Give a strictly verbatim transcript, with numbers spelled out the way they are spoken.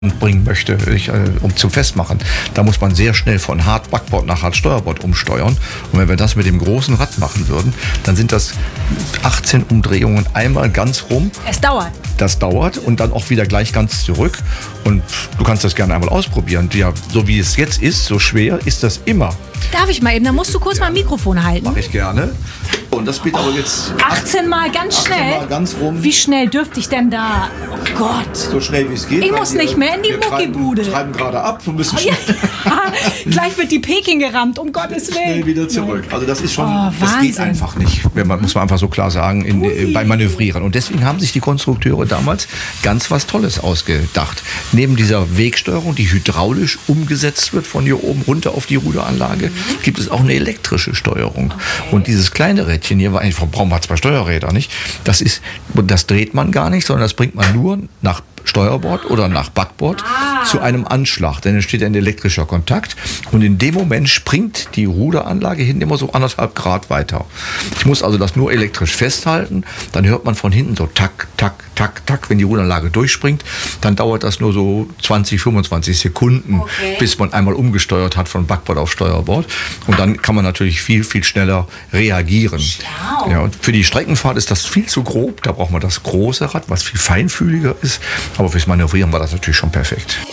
bringen möchte, ich, äh, um zum Festmachen, da muss man sehr schnell von Hard Backbord nach Hard Steuerbord umsteuern. Und wenn wir das mit dem großen Rad machen würden, dann sind das achtzehn Umdrehungen einmal ganz rum. Es dauert. Das dauert und dann auch wieder gleich ganz zurück. Und du kannst das gerne einmal ausprobieren. Ja, so wie es jetzt ist, so schwer ist das immer. Darf ich mal eben? Da musst du kurz ja. mal ein Mikrofon halten. Mach ich gerne. Und das geht aber jetzt achtzehn Mal ganz schnell. Mal ganz rum. Wie schnell dürfte ich denn da? Oh Gott. So schnell wie es geht. Ich muss nicht mehr in die Muckibude. Wir treiben gerade ab. Wir müssen schnell. Ja. Gleich wird die Peking gerammt, um Gottes Willen. Schnell wieder zurück. Also das ist schon, oh, das geht einfach nicht. Muss man einfach so klar sagen, in, äh, beim Manövrieren. Und deswegen haben sich die Konstrukteure damals ganz was Tolles ausgedacht. Neben dieser Wegsteuerung, die hydraulisch umgesetzt wird von hier oben runter auf die Ruderanlage, mhm. gibt es auch eine elektrische Steuerung. Okay. Und dieses kleine Rädchen hier, eigentlich brauchen wir zwei Steuerräder, nicht? Das ist, das dreht man gar nicht, sondern das bringt man nur nach Steuerbord oder nach Backbord ah. zu einem Anschlag, denn es steht ein elektrischer Kontakt und in dem Moment springt die Ruderanlage hinten immer so anderthalb Grad weiter. Ich muss also das nur elektrisch festhalten, dann hört man von hinten so tack, tack, tack, tack, wenn die Ruderanlage durchspringt, dann dauert das nur so zwanzig, fünfundzwanzig Sekunden, okay. bis man einmal umgesteuert hat von Backbord auf Steuerbord und dann kann man natürlich viel, viel schneller reagieren. Ja, und für die Streckenfahrt ist das viel zu grob, da braucht man das große Rad, was viel feinfühliger ist. Aber fürs Manövrieren war das natürlich schon perfekt.